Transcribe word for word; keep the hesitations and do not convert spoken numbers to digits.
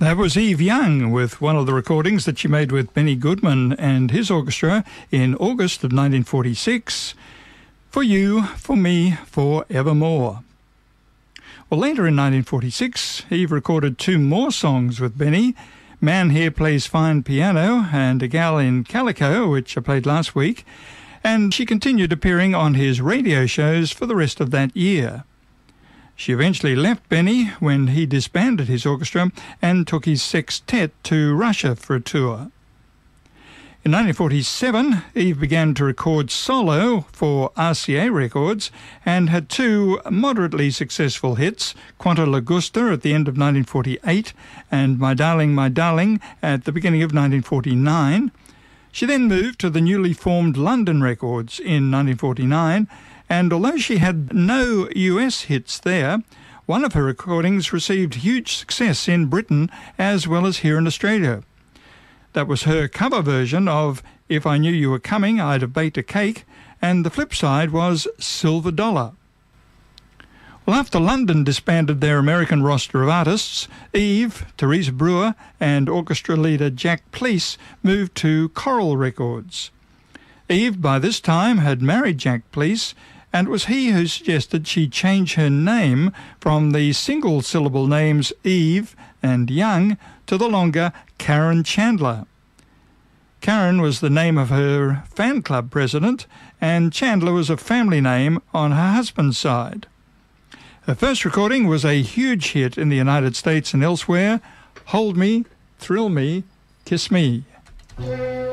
That was Eve Young with one of the recordings that she made with Benny Goodman and his orchestra in August of nineteen forty-six, For You, For Me, For Evermore. Well, later in nineteen forty-six, Eve recorded two more songs with Benny, Man Here Plays Fine Piano and A Gal in Calico, which I played last week, and she continued appearing on his radio shows for the rest of that year. She eventually left Benny when he disbanded his orchestra and took his sextet to Russia for a tour. In nineteen forty-seven, Eve began to record solo for R C A Records and had two moderately successful hits, Quanta Lagusta at the end of nineteen forty-eight and My Darling, My Darling at the beginning of nineteen forty-nine. She then moved to the newly formed London Records in nineteen forty-nine, and although she had no U S hits there, one of her recordings received huge success in Britain as well as here in Australia. That was her cover version of If I Knew You Were Coming, I'd Have Baked a Cake, and the flip side was Silver Dollar. Well, after London disbanded their American roster of artists, Eve, Teresa Brewer, and orchestra leader Jack Pleece moved to Coral Records. Eve, by this time, had married Jack Pleece, and it was he who suggested she change her name from the single-syllable names Eve and Young to the longer Karen Chandler. Karen was the name of her fan club president, and Chandler was a family name on her husband's side. Her first recording was a huge hit in the United States and elsewhere, Hold Me, Thrill Me, Kiss Me.